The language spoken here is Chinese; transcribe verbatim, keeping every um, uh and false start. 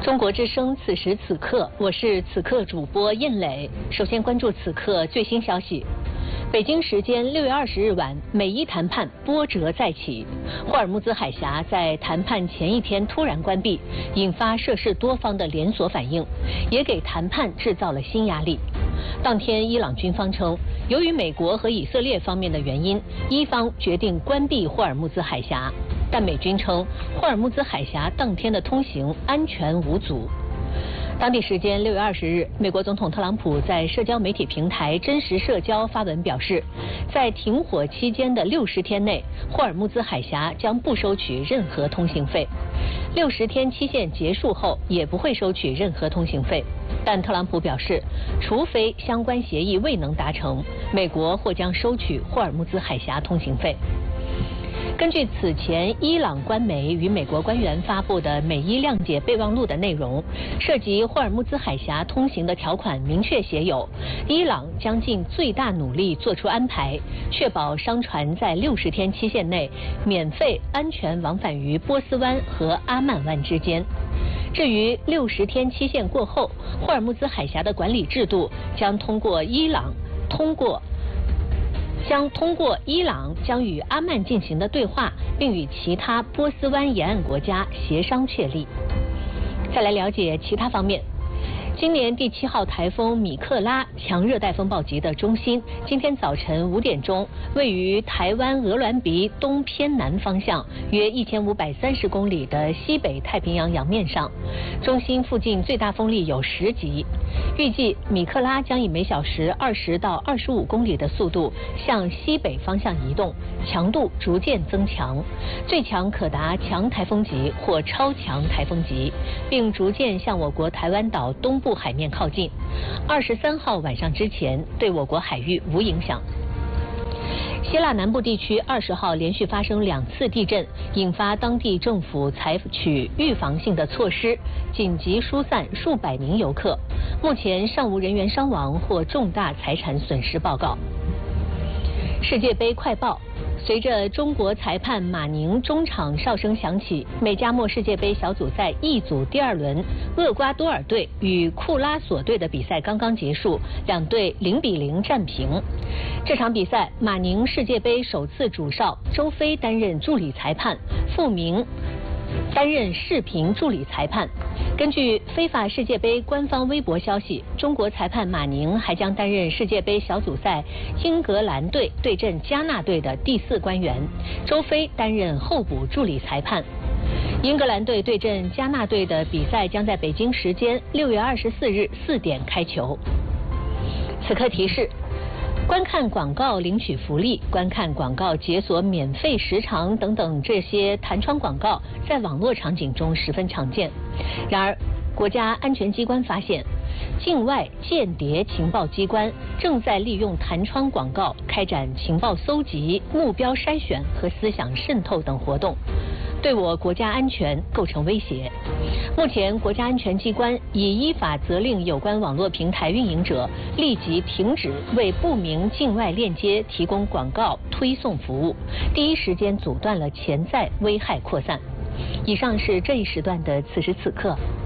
中国之声，此时此刻，我是此刻主播燕磊。首先关注此刻最新消息。北京时间六月二十日晚，美伊谈判波折再起。霍尔木兹海峡在谈判前一天突然关闭，引发涉事多方的连锁反应，也给谈判制造了新压力。当天，伊朗军方称，由于美国和以色列方面的原因，伊方决定关闭霍尔木兹海峡。但美军称，霍尔木兹海峡当天的通行安全无阻。当地时间六月二十日，美国总统特朗普在社交媒体平台真实社交发文表示，在停火期间的六十天内，霍尔木兹海峡将不收取任何通行费。六十天期限结束后，也不会收取任何通行费。但特朗普表示，除非相关协议未能达成，美国或将收取霍尔木兹海峡通行费。根据此前伊朗官媒与美国官员发布的美伊谅解备忘录的内容，涉及霍尔木兹海峡通行的条款明确写有，伊朗将尽最大努力做出安排，确保商船在六十天期限内免费安全往返于波斯湾和阿曼湾之间。至于六十天期限过后，霍尔木兹海峡的管理制度将通过伊朗通过将通过伊朗将与阿曼进行的对话，并与其他波斯湾沿岸国家协商确立。再来了解其他方面。今年第七号台风米克拉强热带风暴级的中心，今天早晨五点钟，位于台湾鹅銮鼻东偏南方向约一千五百三十公里的西北太平洋洋面上，中心附近最大风力有十级。预计米克拉将以每小时二十到二十五公里的速度向西北方向移动，强度逐渐增强，最强可达强台风级或超强台风级，并逐渐向我国台湾岛东部海面靠近。二十三号晚上之前对我国海域无影响。希腊南部地区二十号连续发生两次地震，引发当地政府采取预防性的措施，紧急疏散数百名游客。目前尚无人员伤亡或重大财产损失报告。世界杯快报。随着中国裁判马宁中场哨声响起，美加墨世界杯小组赛 E 组第二轮，厄瓜多尔队与库拉索队的比赛刚刚结束，两队零比零战平。这场比赛，马宁世界杯首次主哨周飞担任助理裁判，傅明担任视频助理裁判。根据非法世界杯官方微博消息，中国裁判马宁还将担任世界杯小组赛英格兰队对阵加纳队的第四官员，周飞担任候补助理裁判。英格兰队对阵加纳队的比赛将在北京时间六月二十四日四点开球。此刻提示：观看广告领取福利、观看广告解锁免费时长等等这些弹窗广告，在网络场景中十分常见。然而，国家安全机关发现，境外间谍情报机关正在利用弹窗广告开展情报搜集、目标筛选和思想渗透等活动，对我国家安全构成威胁。目前，国家安全机关已依法责令有关网络平台运营者立即停止为不明境外链接提供广告推送服务，第一时间阻断了潜在危害扩散。以上是这一时段的此时此刻。